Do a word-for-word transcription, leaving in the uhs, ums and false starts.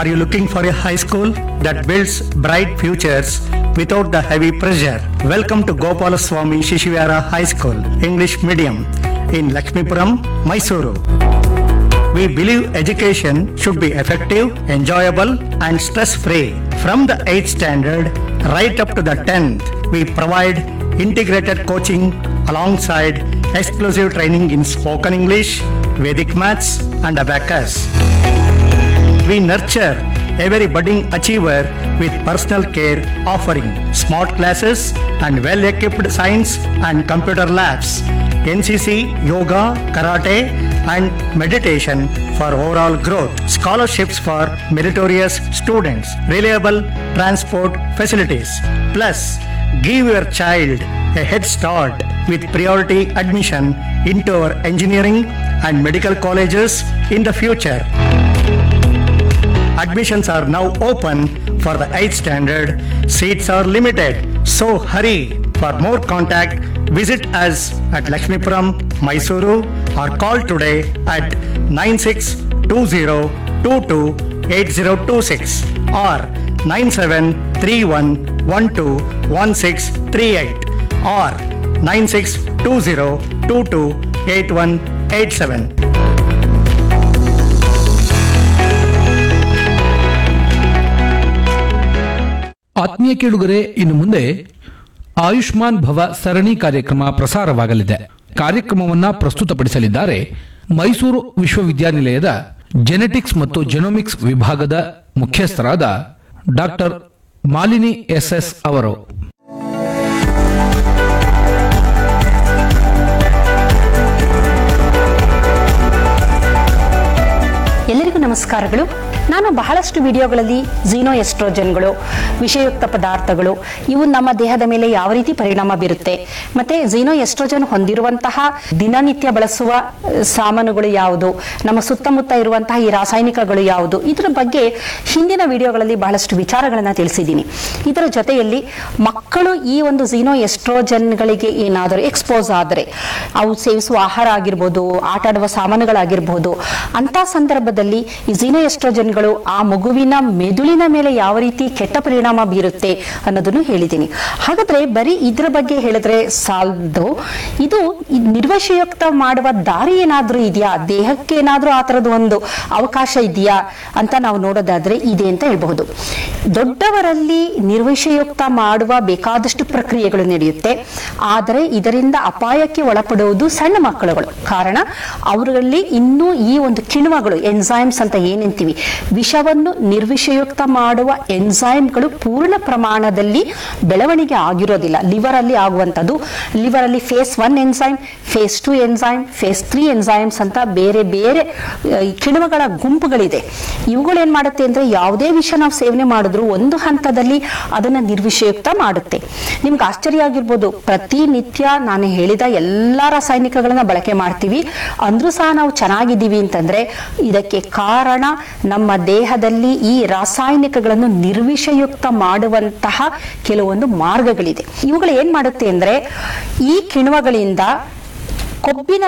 Are you looking for a high school that builds bright futures without the heavy pressure? Welcome to Gopalaswamy Shishivara High School, English Medium in Lakshmipuram, Mysuru. We believe education should be effective, enjoyable and stress-free. From the eighth standard right up to the tenth, we provide integrated coaching alongside exclusive training in spoken English, Vedic maths and abacus. We nurture every budding achiever with personal care, offering smart classes and well-equipped science and computer labs, N C C, yoga, karate and meditation for overall growth, scholarships for meritorious students, reliable transport facilities. Plus, give your child a head start with priority admission into our engineering and medical colleges in the future. Admissions are now open for the eighth standard. Seats are limited, so hurry. For more contact, visit us at Lakshmipuram, Mysuru or call today at nine six two zero two two eight zero two six or nine seven three one one two one six three eight or nine six two zero two two eight one eight seven. ಆತ್ಮೀಯ ಕೇಳುಗರೆ, ಇನ್ನು ಮುಂದೆ ಆಯುಷ್ಮಾನ್ ಭವ ಸರಣಿ ಕಾರ್ಯಕ್ರಮ ಪ್ರಸಾರವಾಗಲಿದೆ. ಕಾರ್ಯಕ್ರಮವನ್ನು ಪ್ರಸ್ತುತಪಡಿಸಲಿದ್ದಾರೆ ಮೈಸೂರು ವಿಶ್ವವಿದ್ಯಾನಿಲಯದ ಜೆನೆಟಿಕ್ಸ್ ಮತ್ತು ಜೆನೋಮಿಕ್ಸ್ ವಿಭಾಗದ ಮುಖ್ಯಸ್ಥರಾದ ಡಾಕ್ಟರ್ ಮಾಲಿನಿ ಎಸ್ ಎಸ್ ಅವರು. ಎಲ್ಲರಿಗೂ ನಮಸ್ಕಾರಗಳು. ನಾನು ಬಹಳಷ್ಟು ವಿಡಿಯೋಗಳಲ್ಲಿ ಝೀನೋ ಎಸ್ಟ್ರೋಜನ್ಗಳು, ವಿಷಯುಕ್ತ ಪದಾರ್ಥಗಳು, ಇವು ನಮ್ಮ ದೇಹದ ಮೇಲೆ ಯಾವ ರೀತಿ ಪರಿಣಾಮ ಬೀರುತ್ತೆ, ಮತ್ತೆ ಝೀನೋ ಎಸ್ಟ್ರೋಜನ್ ಹೊಂದಿರುವಂತಹ ದಿನನಿತ್ಯ ಬಳಸುವ ಸಾಮಾನುಗಳು ಯಾವುದು, ನಮ್ಮ ಸುತ್ತಮುತ್ತ ಇರುವಂತಹ ಈ ರಾಸಾಯನಿಕಗಳು ಯಾವುದು, ಇದರ ಬಗ್ಗೆ ಹಿಂದಿನ ವಿಡಿಯೋಗಳಲ್ಲಿ ಬಹಳಷ್ಟು ವಿಚಾರಗಳನ್ನು ತಿಳಿಸಿದ್ದೀನಿ. ಇದರ ಜೊತೆಯಲ್ಲಿ ಮಕ್ಕಳು ಈ ಒಂದು ಝೀನೋ ಎಸ್ಟ್ರೋಜನ್ಗಳಿಗೆ ಏನಾದರೂ ಎಕ್ಸ್ಪೋಸ್ ಆದರೆ, ಅವು ಸೇವಿಸುವ ಆಹಾರ ಆಗಿರ್ಬೋದು, ಆಟ ಆಡುವ ಸಾಮಾನುಗಳಾಗಿರ್ಬೋದು, ಅಂತ ಸಂದರ್ಭದಲ್ಲಿ ಈ ಝೀನೋ ಎಸ್ಟ್ರೋಜನ್ಗಳು ಆ ಮಗುವಿನ ಮೆದುಳಿನ ಮೇಲೆ ಯಾವ ರೀತಿ ಕೆಟ್ಟ ಪರಿಣಾಮ ಬೀರುತ್ತೆ ಅನ್ನೋದನ್ನು ಹೇಳಿದ್ದೀನಿ. ಹಾಗಾದ್ರೆ ಬರೀ ಇದ್ರ ಬಗ್ಗೆ ಹೇಳಿದ್ರೆ ಸಾಲದು, ಇದು ನಿರ್ವಶಯುಕ್ತ ಮಾಡುವ ದಾರಿ ಏನಾದ್ರೂ ಇದೆಯಾ, ದೇಹಕ್ಕೆ ಏನಾದ್ರೂ ಆ ತರದ ಒಂದು ಅವಕಾಶ ಇದೆಯಾ ಅಂತ ನಾವು ನೋಡೋದಾದ್ರೆ ಇದೆ ಅಂತ ಹೇಳ್ಬಹುದು. ದೊಡ್ಡವರಲ್ಲಿ ನಿರ್ವಶಯುಕ್ತ ಮಾಡುವ ಬೇಕಾದಷ್ಟು ಪ್ರಕ್ರಿಯೆಗಳು ನಡೆಯುತ್ತೆ, ಆದರೆ ಇದರಿಂದ ಅಪಾಯಕ್ಕೆ ಒಳಪಡುವುದು ಸಣ್ಣ ಮಕ್ಕಳುಗಳು. ಕಾರಣ ಅವರಲ್ಲಿ ಇನ್ನೂ ಈ ಒಂದು ಕಿಣ್ವಗಳು, ಎನ್ಸೈಮ್ಸ್ ಅಂತ ಏನಂತೀವಿ, ವಿಷವನ್ನು ನಿರ್ವಿಷಯುಕ್ತ ಮಾಡುವ ಎನ್ಸೈಮ್ಗಳು ಪೂರ್ಣ ಪ್ರಮಾಣದಲ್ಲಿ ಬೆಳವಣಿಗೆ ಆಗಿರೋದಿಲ್ಲ. ಲಿವರ್ ಅಲ್ಲಿ ಆಗುವಂಥದ್ದು, ಲಿವರ್ ಅಲ್ಲಿ phase one enzyme, face to enzyme, phase three enzymes ಅಂತ ಬೇರೆ ಬೇರೆ ಕಿಣ್ವಗಳ ಗುಂಪುಗಳಿದೆ. ಇವುಗಳು ಏನ್ ಮಾಡುತ್ತೆ ಅಂದ್ರೆ ಯಾವುದೇ ವಿಷ ನಾವು ಸೇವನೆ ಮಾಡಿದ್ರು ಒಂದು ಹಂತದಲ್ಲಿ ಅದನ್ನ ನಿರ್ವಿಷಯುಕ್ತ ಮಾಡುತ್ತೆ. ನಿಮ್ಗೆ ಆಶ್ಚರ್ಯ ಆಗಿರ್ಬೋದು, ಪ್ರತಿನಿತ್ಯ ನಾನು ಹೇಳಿದ ಎಲ್ಲಾ ರಾಸಾಯನಿಕಗಳನ್ನ ಬಳಕೆ ಮಾಡ್ತೀವಿ ಅಂದ್ರೂ ಸಹ ನಾವು ಚೆನ್ನಾಗಿದ್ದೀವಿ ಅಂತಂದ್ರೆ ಇದಕ್ಕೆ ಕಾರಣ ನಮ್ಮ ದೇಹದಲ್ಲಿ ಈ ರಾಸಾಯನಿಕಗಳನ್ನು ನಿರ್ವಿಷಯುಕ್ತ ಮಾಡುವಂತಹ ಕೆಲವೊಂದು ಮಾರ್ಗಗಳಿದೆ. ಇವುಗಳು ಏನ್ ಮಾಡುತ್ತೆ ಅಂದ್ರೆ ಈ ಕಿಣ್ವಗಳಿಂದ ಕೊಬ್ಬಿನ